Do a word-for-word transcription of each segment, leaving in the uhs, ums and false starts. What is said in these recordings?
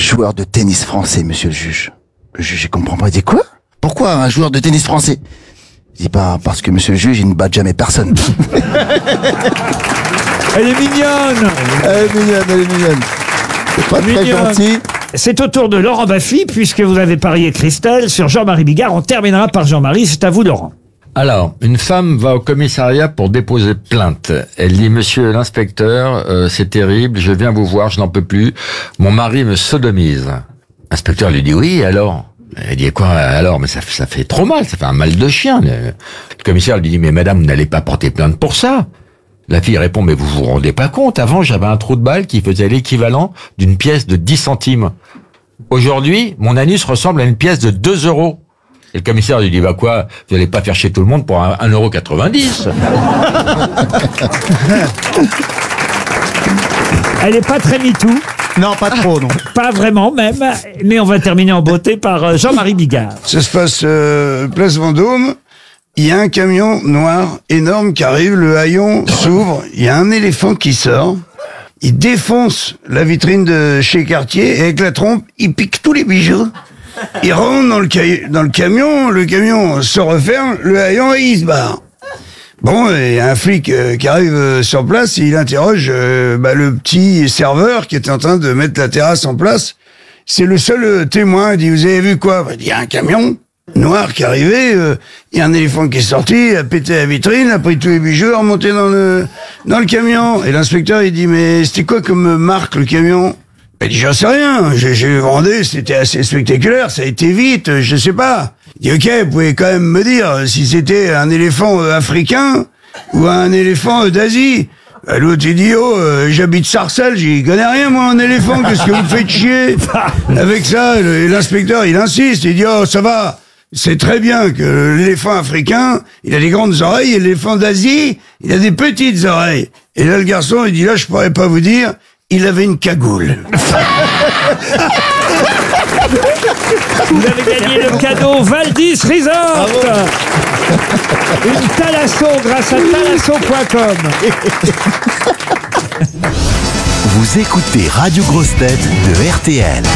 joueur de tennis français, monsieur le juge. Le juge, il comprend pas. Il dit quoi? Pourquoi un joueur de tennis français? Il dit pas, parce que monsieur le juge, il ne bat jamais personne. Elle est mignonne. Elle est mignonne, elle est mignonne. C'est pas très gentil. C'est au tour de Laurent Baffy, puisque vous avez parié Christelle sur Jean-Marie Bigard. On terminera par Jean-Marie. C'est à vous, Laurent. Alors, une femme va au commissariat pour déposer plainte. Elle dit, monsieur l'inspecteur, euh, c'est terrible, je viens vous voir, je n'en peux plus. Mon mari me sodomise. L'inspecteur lui dit, oui, alors? Elle dit, quoi, alors? Mais ça, ça fait trop mal, ça fait un mal de chien. Le commissaire lui dit, mais madame, vous n'allez pas porter plainte pour ça. La fille répond, mais vous vous rendez pas compte, avant j'avais un trou de balle qui faisait l'équivalent d'une pièce de dix centimes. Aujourd'hui, mon anus ressemble à une pièce de deux euros. Et le commissaire lui dit, bah quoi, vous n'allez pas faire chier tout le monde pour un, un euro quatre-vingt-dix. Elle est pas très MeToo. Non, pas trop, non. Pas vraiment même, mais on va terminer en beauté par Jean-Marie Bigard. Ça se passe euh, place Vendôme. Il y a un camion noir énorme qui arrive, le haillon s'ouvre, il y a un éléphant qui sort, il défonce la vitrine de chez Cartier et avec la trompe, il pique tous les bijoux. Il rentre dans le, ca- dans le camion, le camion se referme, le haillon et il se barre. Bon, il y a un flic euh, qui arrive euh, sur place et il interroge euh, bah, le petit serveur qui est en train de mettre la terrasse en place. C'est le seul euh, témoin. Il dit, vous avez vu quoi? Il dit, il y a un camion noir qui est arrivé, il euh, y a un éléphant qui est sorti, a pété la vitrine, a pris tous les bijoux, a remonté dans le dans le camion. Et l'inspecteur, il dit, mais c'était quoi comme marque le camion? Il dit, j'en sais rien, j'ai, j'ai vendu, c'était assez spectaculaire, ça a été vite, je sais pas. Il dit, ok, vous pouvez quand même me dire si c'était un éléphant euh, africain ou un éléphant euh, d'Asie. Bah, l'autre, il dit, oh, euh, j'habite Sarcelles, j'y connais rien, moi, en éléphant, qu'est-ce que vous me faites chier avec ça? Et l'inspecteur, il insiste, il dit, oh, ça va, c'est très bien que l'éléphant africain, il a des grandes oreilles, et l'éléphant d'Asie, il a des petites oreilles. Et là, le garçon, il dit, là, je pourrais pas vous dire, il avait une cagoule. Vous avez gagné le cadeau Valdis Resort. Une Thalasso grâce à thalasso point com. Vous écoutez Radio Grosse Tête de R T L.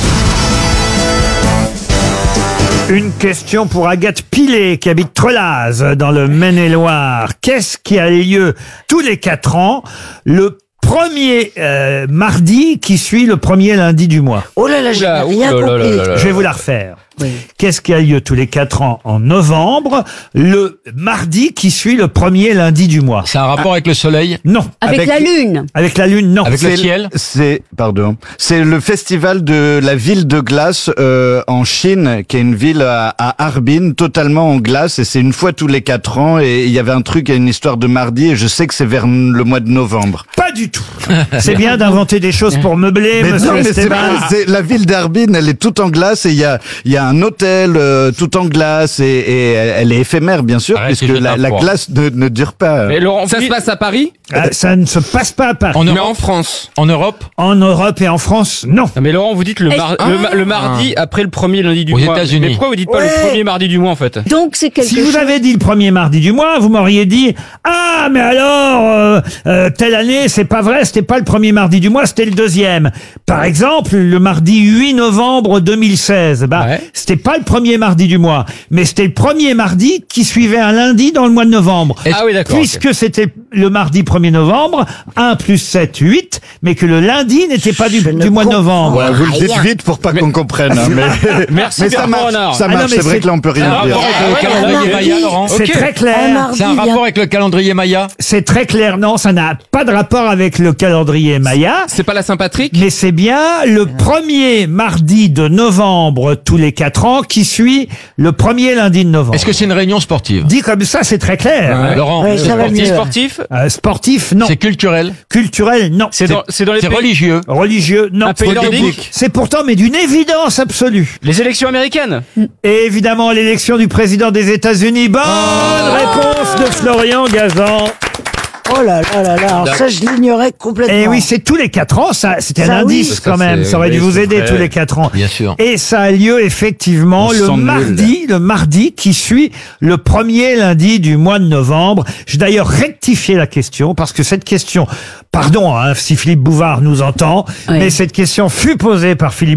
Une question pour Agathe Pilet qui habite Trelaz dans le Maine-et-Loire. Qu'est-ce qui a lieu tous les quatre ans le premier euh, mardi qui suit le premier lundi du mois? Oh là là, j'ai Oula, rien oula, compris. là, là, là, là. Je vais vous la refaire. Oui. Qu'est-ce qui a lieu tous les quatre ans en novembre, le mardi qui suit le premier lundi du mois? C'est un rapport avec le soleil? Non. Avec, Avec- la lune. Avec la lune, non. Avec le C'est- ciel? C'est, pardon, c'est le festival de la ville de glace euh, en Chine, qui est une ville à, à Harbin, totalement en glace, et c'est une fois tous les quatre ans, et il y avait un truc, une histoire de mardi, et je sais que c'est vers le mois de novembre. Pas du tout. C'est bien d'inventer des choses pour meubler, Mais monsieur non, mais c'est Esteban. pas- c'est la ville d'Harbin, elle est toute en glace, et il y a, il y a un hôtel euh, tout en glace, et, et elle est éphémère, bien sûr, Arrête, puisque je la, t'en la crois. glace ne, ne dure pas. Mais Laurent, Ça se passe à Paris, Ah, ça ne se passe pas à Paris. En mais Europe? en France. En Europe? En Europe et en France, non. Non, mais Laurent, vous dites le, mar- Ah. le, ma- le mardi après le premier lundi du Aux mois. États-Unis. Mais pourquoi vous dites pas Ouais. le premier mardi du mois en fait? Donc c'est quelque Si chose. vous avez dit le premier mardi du mois, vous m'auriez dit « Ah, mais alors, euh, euh, telle année, c'est pas vrai, c'était pas le premier mardi du mois, c'était le deuxième. » Par exemple, le mardi huit novembre deux mille seize, bah, Ouais. c'était pas le premier mardi du mois, mais c'était le premier mardi qui suivait un lundi dans le mois de novembre. Ah oui, d'accord. Puisque c'était le mardi premier novembre, un plus sept, huit, mais que le lundi n'était pas du, Je ne du mois de comprends novembre. Voilà, vous le dites rien. vite pour pas qu'on comprenne. hein, mais Merci mais ça Bernard marche, Renard. ça Ah non, marche. mais C'est vrai c'est- que là on peut Un rien dire. rapport avec le ouais, calendrier mardi. Maya, Laurent? C'est Ok. très Un clair. mardi, C'est un bien. rapport avec le calendrier Maya? C'est très clair, non, ça n'a pas de rapport avec le calendrier Maya. C'est pas la Saint-Patrick? Mais c'est bien le premier mardi de novembre tous les quatre ans qui suit le premier lundi de novembre. Est-ce que c'est une réunion sportive? Dit comme ça, c'est très clair. Laurent, Ouais, c'est ça va sportif? mieux. Sportif? Euh, sportif, non. C'est culturel? Culturel, non. C'est dans, c'est dans les C'est pays- religieux? Religieux, non. Un pays nordique? C'est pourtant, mais d'une évidence absolue. Les élections américaines? Et évidemment, l'élection du président des États-Unis. Bonne réponse de Florian Gazan. Oh là là là là, alors ça je l'ignorais complètement. Et oui, c'est tous les quatre ans, ça, c'était un Ça, oui. indice Ça, quand même, c'est- ça aurait dû oui, vous c'est aider vrai. tous les quatre ans. Bien sûr. Et ça a lieu effectivement On se le sent nul. mardi, le mardi qui suit le premier lundi du mois de novembre. J'ai d'ailleurs rectifié la question parce que cette question, pardon hein, si Philippe Bouvard nous entend, Oui. mais cette question fut posée par Philippe